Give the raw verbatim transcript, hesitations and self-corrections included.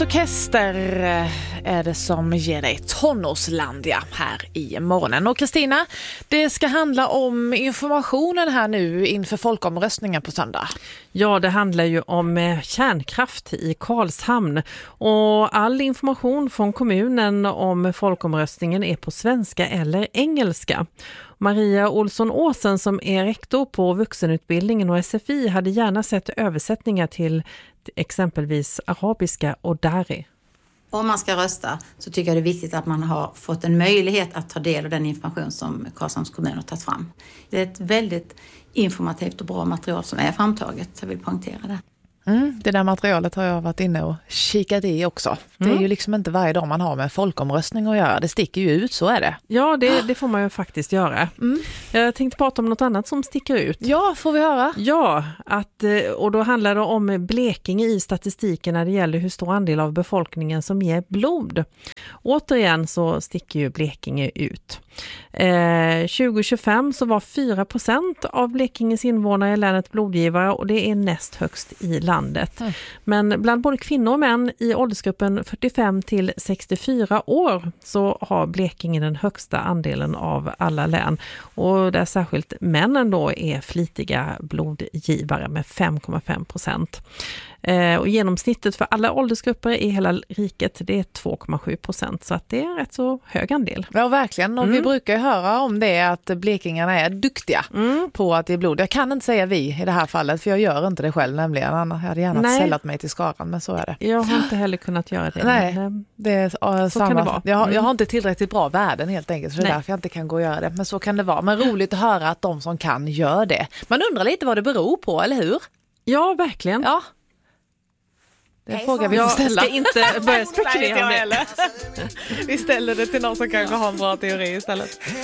Orkester är det som ger dig tonårslandia här i morgonen. Och Kristina, det ska handla om informationen här nu inför folkomröstningen på söndag. Ja, det handlar ju om kärnkraft i Karlshamn och all information från kommunen om folkomröstningen är på svenska eller engelska. Maria Olsson-Åsen som är rektor på vuxenutbildningen och S F I hade gärna sett översättningar till exempelvis arabiska och dari. Om man ska rösta så tycker jag det är viktigt att man har fått en möjlighet att ta del av den information som Karlshamns kommun har tagit fram. Det är ett väldigt informativt och bra material som är framtaget, så jag vill poängtera det. Mm, det där materialet har jag varit inne och kikat i också. Det är mm. ju liksom inte varje dag man har med folkomröstning att göra. Det sticker ju ut, så är det. Ja, det, det får man ju faktiskt göra. Mm. Jag tänkte prata om något annat som sticker ut. Ja, får vi höra? Ja, att, och då handlar det om Blekinge i statistiken när det gäller hur stor andel av befolkningen som ger blod. Återigen så sticker ju Blekinge ut. Eh, tjugo tjugofem så var fyra procent av Blekinges invånare i länet blodgivare och det är näst högst i landet. Mm. Men bland både kvinnor och män i åldersgruppen fyrtiofem till sextiofyra år så har Blekinge den högsta andelen av alla län. Och där särskilt männen då är flitiga blodgivare med fem komma fem procent. Eh, och genomsnittet för alla åldersgrupper i hela riket det är två komma sju procent, så att det är en rätt så hög andel. Ja, verkligen. Och mm. vi brukar ju höra om det att blekingarna är duktiga mm. på att ge blod. Jag kan inte säga vi i det här fallet, för jag gör inte det själv nämligen. Jag hade gärna Nej. sällat mig till skaran, men så är det. Jag har inte heller kunnat göra det. Nej, men, det är uh, så samma. Kan det vara. Jag har, mm. jag har inte tillräckligt bra värden helt enkelt, så det är därför jag inte kan gå och göra det. Men så kan det vara. Men roligt att höra att de som kan gör det. Man undrar lite vad det beror på, eller hur? Ja, verkligen. Ja. Det frågar vi jag ställa. ska inte börja spekulera om det. Vi ställer det till någon som kanske har en bra teori istället.